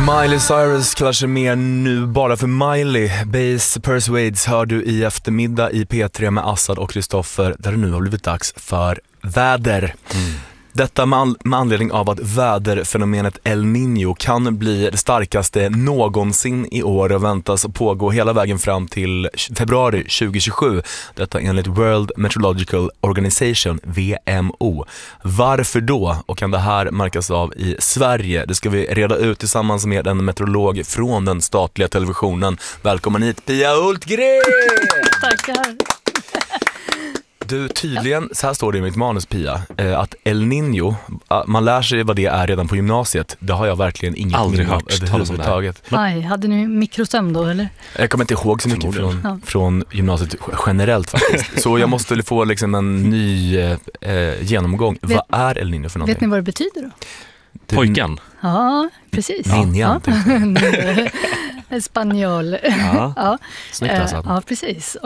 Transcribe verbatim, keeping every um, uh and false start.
Miley Cyrus kallar sig mer nu bara för Miley. Base Persuades hör du i eftermiddag i P tre med Assad och Kristoffer, där det nu har blivit dags för väder. Mm. Detta med, an- med anledning av att väderfenomenet El Niño kan bli det starkaste någonsin i år och väntas pågå hela vägen fram till februari tjugohundratjugosju. Detta enligt World Meteorological Organization, W M O. Varför då? Och kan det här märkas av i Sverige? Det ska vi reda ut tillsammans med en meteorolog från den statliga televisionen. Välkommen hit, Pia Hultgren! Tackar. Du, tydligen, så här står det i mitt manus, Pia, att El Niño, man lär sig vad det är redan på gymnasiet. Det har jag verkligen inget Aldrig minne av hört överhuvudtaget. Nej, hade ni mikrosömn då, eller? Jag kommer inte ihåg så mycket från, ja. från gymnasiet generellt faktiskt. Så jag måste få liksom en ny eh, genomgång. Vet, vad är El Niño för någonting? Vet ni vad det betyder då? Pojken. Ja, precis. Ninjan. Ja. Spanjol. Ja. Ja. Snyggt alltså. Ja, precis.